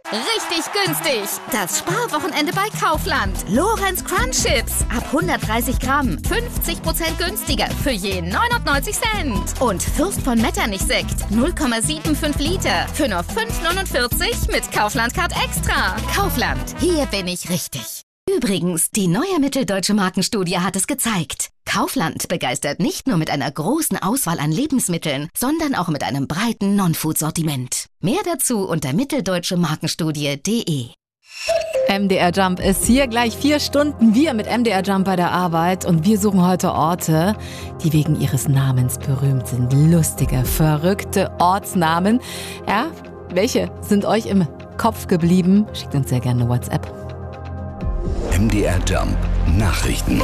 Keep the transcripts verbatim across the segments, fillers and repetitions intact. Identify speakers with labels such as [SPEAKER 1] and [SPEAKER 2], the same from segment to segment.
[SPEAKER 1] Richtig günstig. Das Sparwochenende bei Kaufland. Lorenz Crunch Chips ab hundertdreißig Gramm. fünfzig Prozent günstiger für je neunundneunzig Cent. Und Fürst von Metternich Sekt null Komma fünfundsiebzig Liter für nur fünf neunundvierzig mit Kaufland Card Extra. Kaufland, hier bin ich richtig. Übrigens, die neue Mitteldeutsche Markenstudie hat es gezeigt. Kaufland begeistert nicht nur mit einer großen Auswahl an Lebensmitteln, sondern auch mit einem breiten Non-Food-Sortiment. Mehr dazu unter mitteldeutsche markenstudie punkt de.
[SPEAKER 2] M D R Jump ist hier, gleich vier Stunden. Wir mit M D R Jump bei der Arbeit und wir suchen heute Orte, die wegen ihres Namens berühmt sind. Lustige, verrückte Ortsnamen. Ja, welche sind euch im Kopf geblieben? Schickt uns sehr gerne eine WhatsApp.
[SPEAKER 3] M D R Jump Nachrichten.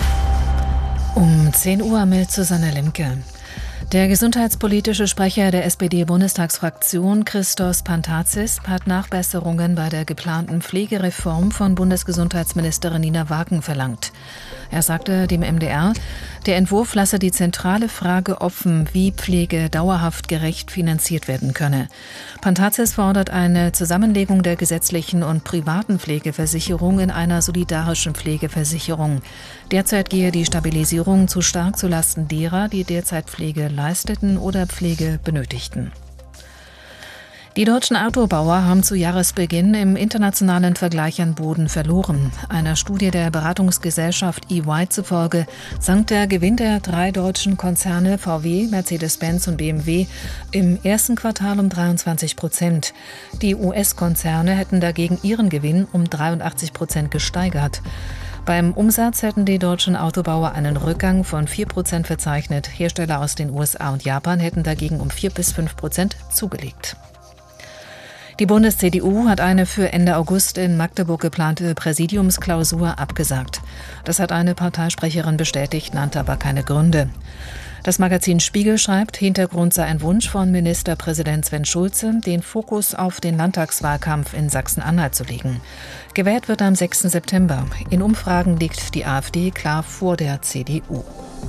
[SPEAKER 4] Um zehn Uhr mit Susanne Limke. Der gesundheitspolitische Sprecher der S P D-Bundestagsfraktion, Christos Pantazis, hat Nachbesserungen bei der geplanten Pflegereform von Bundesgesundheitsministerin Nina Wagen verlangt. Er sagte dem M D R, der Entwurf lasse die zentrale Frage offen, wie Pflege dauerhaft gerecht finanziert werden könne. Pantazis fordert eine Zusammenlegung der gesetzlichen und privaten Pflegeversicherung in einer solidarischen Pflegeversicherung. Derzeit gehe die Stabilisierung zu stark zulasten derer, die derzeit Pflege leisteten oder Pflege benötigten. Die deutschen Autobauer haben zu Jahresbeginn im internationalen Vergleich an Boden verloren. Einer Studie der Beratungsgesellschaft E Y zufolge sank der Gewinn der drei deutschen Konzerne V W, Mercedes-Benz und B M W im ersten Quartal um dreiundzwanzig Prozent. Die U S-Konzerne hätten dagegen ihren Gewinn um dreiundachtzig Prozent gesteigert. Beim Umsatz hätten die deutschen Autobauer einen Rückgang von vier Prozent verzeichnet. Hersteller aus den U S A und Japan hätten dagegen um vier bis fünf Prozent zugelegt. Die Bundes-C D U hat eine für Ende August in Magdeburg geplante Präsidiumsklausur abgesagt. Das hat eine Parteisprecherin bestätigt, nannte aber keine Gründe. Das Magazin Spiegel schreibt, Hintergrund sei ein Wunsch von Ministerpräsident Sven Schulze, den Fokus auf den Landtagswahlkampf in Sachsen-Anhalt zu legen. Gewählt wird am sechsten September. In Umfragen liegt die AfD klar vor der C D U.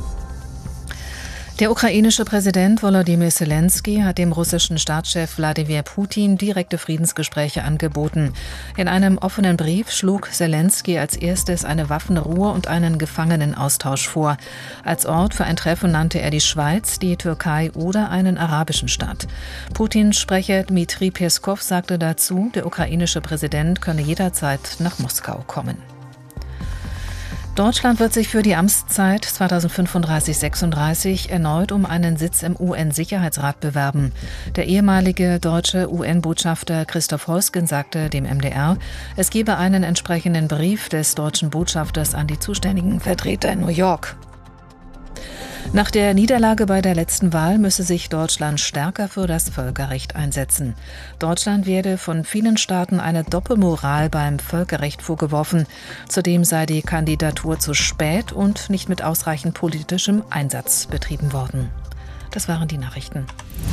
[SPEAKER 4] Der ukrainische Präsident Volodymyr Zelensky hat dem russischen Staatschef Wladimir Putin direkte Friedensgespräche angeboten. In einem offenen Brief schlug Zelensky als erstes eine Waffenruhe und einen Gefangenenaustausch vor. Als Ort für ein Treffen nannte er die Schweiz, die Türkei oder einen arabischen Staat. Putins Sprecher Dmitri Peskow sagte dazu, der ukrainische Präsident könne jederzeit nach Moskau kommen. Deutschland wird sich für die Amtszeit zweitausendfünfunddreißig sechsunddreißig erneut um einen Sitz im U N-Sicherheitsrat bewerben. Der ehemalige deutsche U N-Botschafter Christoph Heusgen sagte dem M D R, es gebe einen entsprechenden Brief des deutschen Botschafters an die zuständigen Vertreter in New York. Nach der Niederlage bei der letzten Wahl müsse sich Deutschland stärker für das Völkerrecht einsetzen. Deutschland werde von vielen Staaten eine Doppelmoral beim Völkerrecht vorgeworfen. Zudem sei die Kandidatur zu spät und nicht mit ausreichend politischem Einsatz betrieben worden. Das waren die Nachrichten.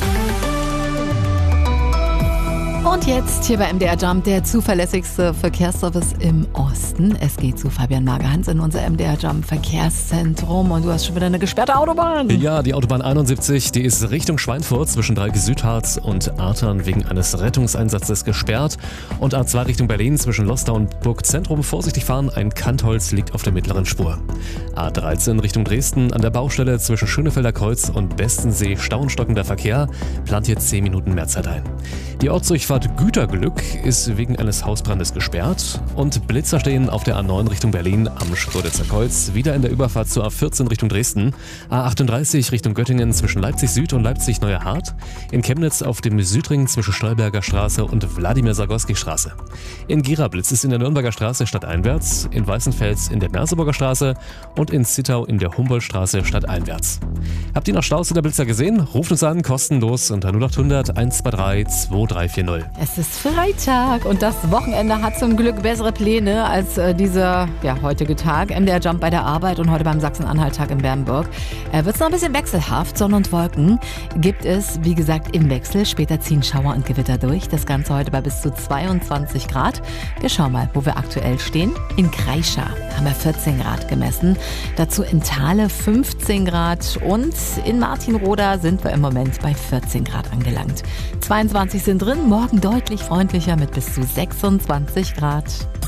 [SPEAKER 2] Und jetzt hier bei M D R Jump der zuverlässigste Verkehrsservice im Osten. Es geht zu Fabian Magerhans in unser M D R Jump Verkehrszentrum und du hast schon wieder eine gesperrte Autobahn.
[SPEAKER 5] Ja, die Autobahn einundsiebzig, die ist Richtung Schweinfurt zwischen Dreieck-Südharz und Artern wegen eines Rettungseinsatzes gesperrt. Und A zwei Richtung Berlin zwischen Lostar und Burgzentrum vorsichtig fahren, ein Kantholz liegt auf der mittleren Spur. A dreizehn Richtung Dresden an der Baustelle zwischen Schönefelder Kreuz und Bestensee stauenstockender Verkehr, plant hier zehn Minuten mehr Zeit ein. Die Ortsdurchfahrt Güterglück ist wegen eines Hausbrandes gesperrt und Blitzer stehen auf der A neun Richtung Berlin am Schroditzer Kreuz, wieder in der Überfahrt zur A vierzehn Richtung Dresden, A achtunddreißig Richtung Göttingen zwischen Leipzig Süd und Leipzig Neuer Hart, in Chemnitz auf dem Südring zwischen Stolberger Straße und Wladimir-Sagorski Straße. In Gerablitz ist in der Nürnberger Straße stadteinwärts, in Weißenfels in der Merseburger Straße und in Zittau in der Humboldtstraße stadteinwärts. Habt ihr noch Staus in der Blitzer gesehen? Ruft uns an, kostenlos unter null acht hundert eins zwei drei zwei drei vier null.
[SPEAKER 2] Es ist Freitag und das Wochenende hat zum Glück bessere Pläne als äh, dieser ja, heutige Tag. M D R Jump bei der Arbeit und heute beim Sachsen-Anhalt-Tag in Bernburg. Äh, Wird es noch ein bisschen wechselhaft. Sonne und Wolken gibt es, wie gesagt, im Wechsel. Später ziehen Schauer und Gewitter durch. Das Ganze heute bei bis zu zweiundzwanzig Grad. Wir schauen mal, wo wir aktuell stehen. In Kreischa haben wir vierzehn Grad gemessen. Dazu in Thale fünfzehn Grad und in Martinroda sind wir im Moment bei vierzehn Grad angelangt. zweiundzwanzig sind drin. Morgen Morgen deutlich freundlicher mit bis zu sechsundzwanzig Grad.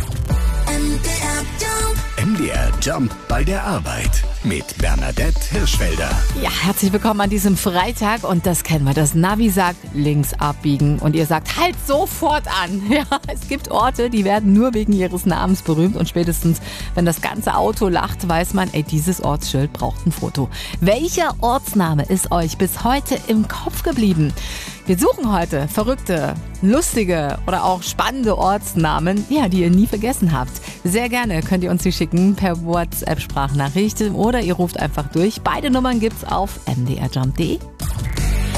[SPEAKER 3] M D R Jump bei der Arbeit mit Bernadette Hirschfelder.
[SPEAKER 2] Ja, herzlich willkommen an diesem Freitag und das kennen wir. Das Navi sagt links abbiegen und ihr sagt halt sofort an. Ja, es gibt Orte, die werden nur wegen ihres Namens berühmt und spätestens, wenn das ganze Auto lacht, weiß man, ey, dieses Ortsschild braucht ein Foto. Welcher Ortsname ist euch bis heute im Kopf geblieben? Wir suchen heute verrückte, lustige oder auch spannende Ortsnamen, ja, die ihr nie vergessen habt. Sehr gerne könnt ihr uns die schicken per WhatsApp-Sprachnachricht oder ihr ruft einfach durch. Beide Nummern gibt's auf m d r jump punkt d e.